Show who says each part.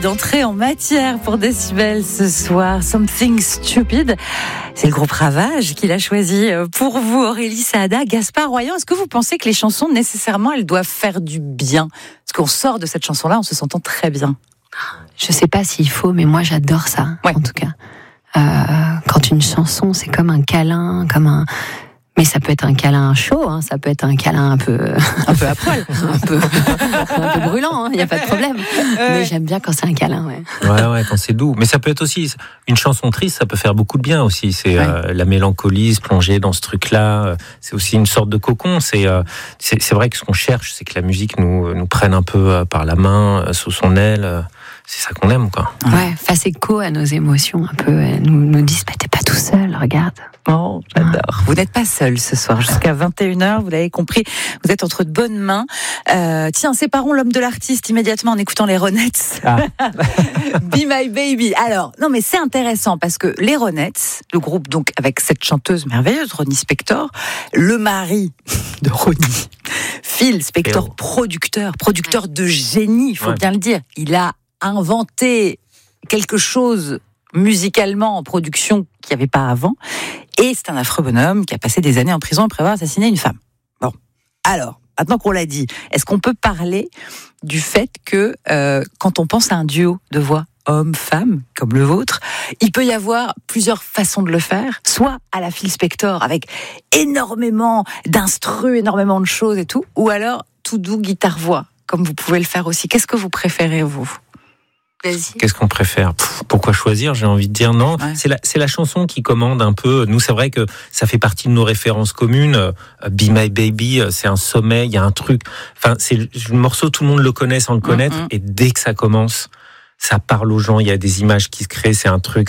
Speaker 1: D'entrée en matière pour Décibel ce soir, Something Stupid. C'est le groupe Ravage qui l'a choisi pour vous, Aurélie Saada. Gaspard Royan, est-ce que vous pensez que les chansons, nécessairement, elles doivent faire du bien? Parce qu'on sort de cette chanson-là en se sentant très bien.
Speaker 2: Je sais pas s'il faut, mais moi j'adore ça, en tout cas. Quand une chanson, c'est comme un câlin, mais ça peut être un câlin chaud, ça peut être un câlin un peu
Speaker 1: à poil,
Speaker 2: un peu brûlant, il n'y a pas de problème. Mais j'aime bien quand c'est un câlin,
Speaker 3: Ouais, quand c'est doux. Mais ça peut être aussi une chanson triste, ça peut faire beaucoup de bien aussi. C'est la mélancolie, se plonger dans ce truc-là. C'est aussi une sorte de cocon. C'est vrai que ce qu'on cherche, c'est que la musique nous prenne un peu par la main, sous son aile. C'est ça qu'on aime, quoi.
Speaker 2: Ouais, fasse écho à nos émotions un peu. Nous disent, t'es pas tout seul, regarde.
Speaker 1: Oh, j'adore. Vous n'êtes pas seul ce soir. Jusqu'à 21h, vous l'avez compris, vous êtes entre de bonnes mains. Tiens, séparons l'homme de l'artiste immédiatement en écoutant les Ronettes. Be My Baby. Alors, non, mais c'est intéressant parce que les Ronettes, le groupe donc avec cette chanteuse merveilleuse, Ronnie Spector, le mari de Ronnie, Phil Spector, producteur de génie, il faut bien le dire. Il a inventé quelque chose musicalement en production qu'il n'y avait pas avant, et c'est un affreux bonhomme qui a passé des années en prison après avoir assassiné une femme. Bon, alors, maintenant qu'on l'a dit, est-ce qu'on peut parler du fait que quand on pense à un duo de voix homme-femme, comme le vôtre, il peut y avoir plusieurs façons de le faire, soit à la Phil Spector, avec énormément d'instrus, énormément de choses et tout, ou alors tout doux guitare-voix, comme vous pouvez le faire aussi. Qu'est-ce que vous préférez, vous ?
Speaker 2: Vas-y.
Speaker 3: Qu'est-ce qu'on préfère ? Pourquoi choisir ? J'ai envie de dire non. Ouais. C'est la chanson qui commande un peu. Nous, c'est vrai que ça fait partie de nos références communes. Be My Baby, c'est un sommet, il y a un truc. Enfin, c'est le morceau, tout le monde le connaît sans le connaître. Et dès que ça commence, ça parle aux gens. Il y a des images qui se créent. C'est un truc.